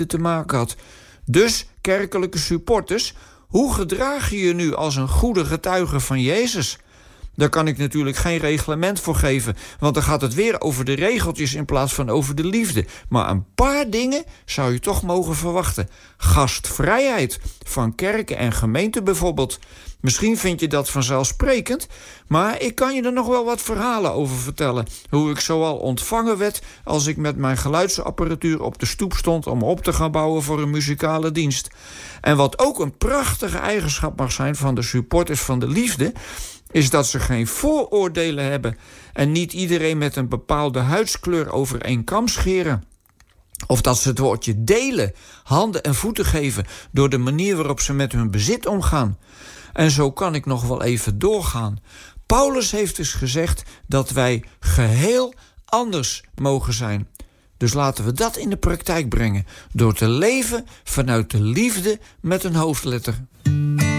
te maken had. Dus, kerkelijke supporters, hoe gedraag je je nu als een goede getuige van Jezus? Daar kan ik natuurlijk geen reglement voor geven, want dan gaat het weer over de regeltjes in plaats van over de liefde. Maar een paar dingen zou je toch mogen verwachten. Gastvrijheid van kerken en gemeenten bijvoorbeeld. Misschien vind je dat vanzelfsprekend, maar ik kan je er nog wel wat verhalen over vertellen. Hoe ik zoal ontvangen werd als ik met mijn geluidsapparatuur op de stoep stond om op te gaan bouwen voor een muzikale dienst. En wat ook een prachtige eigenschap mag zijn van de supporters van de liefde, is dat ze geen vooroordelen hebben en niet iedereen met een bepaalde huidskleur over één kam scheren. Of dat ze het woordje delen, handen en voeten geven door de manier waarop ze met hun bezit omgaan. En zo kan ik nog wel even doorgaan. Paulus heeft dus gezegd dat wij geheel anders mogen zijn. Dus laten we dat in de praktijk brengen door te leven vanuit de liefde met een hoofdletter.